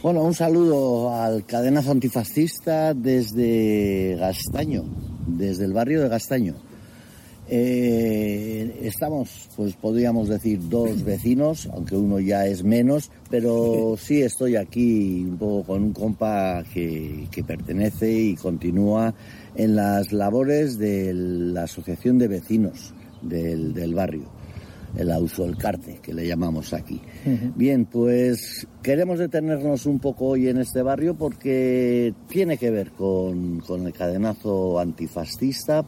Bueno, un saludo al cadenazo antifascista desde Gastaño, desde el barrio de Gastaño. Estamos, pues podríamos decir, dos vecinos, aunque uno ya es menos, pero sí estoy aquí un poco con un compa que pertenece y continúa en las labores de la asociación de vecinos del barrio, el Ausolcarte, que le llamamos aquí. Bien, pues queremos detenernos un poco hoy en este barrio porque tiene que ver con el cadenazo antifascista.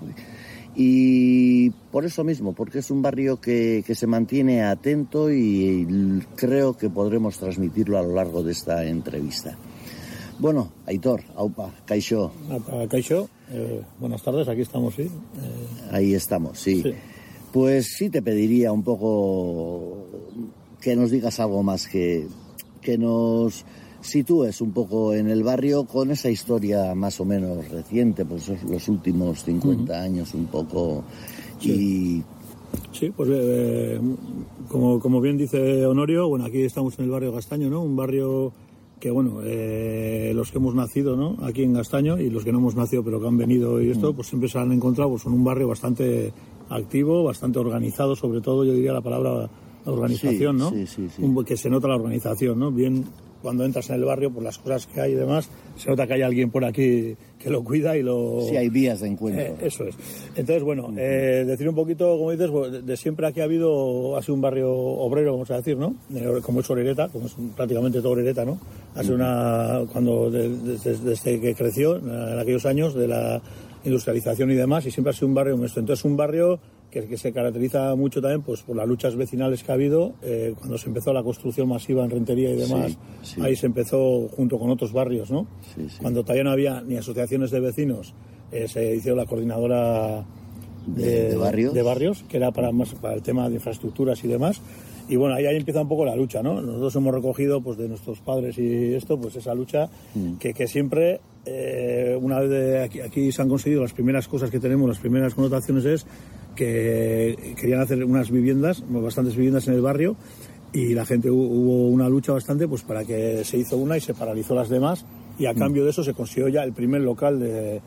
Y por eso mismo, porque es un barrio que se mantiene atento y creo que podremos transmitirlo a lo largo de esta entrevista. Bueno, Aitor, aupa, kaixo. Aupa, kaixo, buenas tardes, aquí estamos, sí. Ahí estamos, sí. Pues sí te pediría un poco que nos digas algo más, que nos sitúes un poco en el barrio con esa historia más o menos reciente, pues los últimos 50 años un poco. Sí. Sí, pues como bien dice Honorio, bueno, aquí estamos en el barrio Gastaño, ¿no? Un barrio que, bueno, los que hemos nacido, ¿no? Aquí en Gastaño, y los que no hemos nacido pero que han venido y esto, pues siempre se han encontrado pues, en un barrio bastante activo, bastante organizado, sobre todo yo diría la palabra organización, ¿no? Sí. Que se nota la organización, ¿no? Bien, cuando entras en el barrio, por las cosas que hay y demás, se nota que hay alguien por aquí que lo cuida y lo... Sí, hay vías de encuentro. Eso es. Entonces, bueno, decir un poquito, como dices, de siempre aquí ha sido un barrio obrero, vamos a decir, ¿no? Como es Orereta, como es prácticamente todo Orereta, ¿no? Ha sido desde que creció, en aquellos años, de la industrialización y demás, y siempre ha sido un barrio honesto. Entonces, un barrio que se caracteriza mucho también pues por las luchas vecinales que ha habido, cuando se empezó la construcción masiva en Rentería y demás, ahí se empezó junto con otros barrios, ¿no? Cuando todavía no había ni asociaciones de vecinos, se hizo la coordinadora de barrios, que era para el tema de infraestructuras y demás. Y bueno, ahí empieza un poco la lucha, ¿no? Nosotros hemos recogido pues de nuestros padres y esto, pues esa lucha que siempre, una vez aquí se han conseguido las primeras cosas que tenemos, las primeras connotaciones es que querían hacer unas viviendas, bastantes viviendas en el barrio, y la gente hubo una lucha bastante pues para que se hizo una y se paralizó las demás, y a cambio de eso se consiguió ya el primer local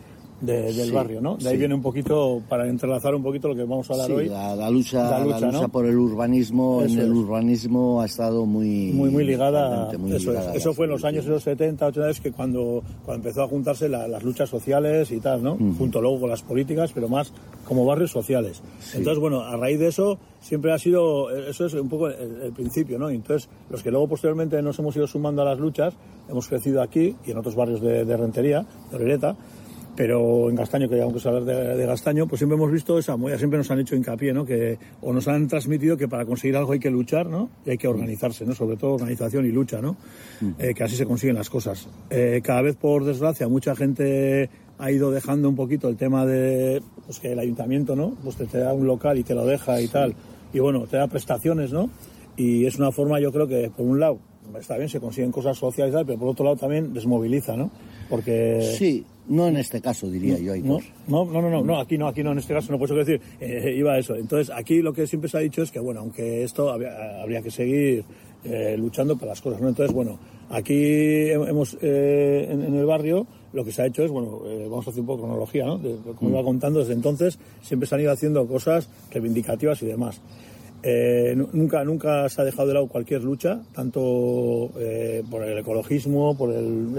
del barrio, ¿no? De ahí viene un poquito, para entrelazar un poquito lo que vamos a hablar hoy. La lucha ¿no? por el urbanismo, eso el urbanismo ha estado muy ligada. Eso fue en los sí, años 70, 80, es que cuando empezó a juntarse las luchas sociales y tal, ¿no? Junto luego con las políticas, pero más como barrios sociales. Entonces, bueno, a raíz de eso siempre ha sido, eso es un poco el principio, ¿no? Entonces, los que luego posteriormente nos hemos ido sumando a las luchas, hemos crecido aquí y en otros barrios de Rentería, de Orereta, pero en Gastaño, que aunque se habla de Gastaño, pues siempre hemos visto esa molla, siempre nos han hecho hincapié, ¿no? O nos han transmitido que para conseguir algo hay que luchar, ¿no? Y hay que organizarse, ¿no? Sobre todo organización y lucha, ¿no? Que así se consiguen las cosas. Cada vez, por desgracia, mucha gente ha ido dejando un poquito el tema de, pues que el ayuntamiento, ¿no? Pues te da un local y te lo deja y tal. Y bueno, te da prestaciones, ¿no? Y es una forma, yo creo que, por un lado, está bien, se consiguen cosas sociales y tal, pero por otro lado también desmoviliza, ¿no? Porque... Sí, no en este caso, diría yo. No, aquí no, en este caso no puedo decir, iba a eso. Entonces, aquí lo que siempre se ha dicho es que, bueno, aunque esto habría que seguir luchando por las cosas, ¿no? Entonces, bueno, aquí hemos, en el barrio, lo que se ha hecho es, bueno, vamos a hacer un poco de cronología, ¿no? Como iba contando, desde entonces siempre se han ido haciendo cosas reivindicativas y demás. Nunca se ha dejado de lado cualquier lucha, tanto por el ecologismo, por el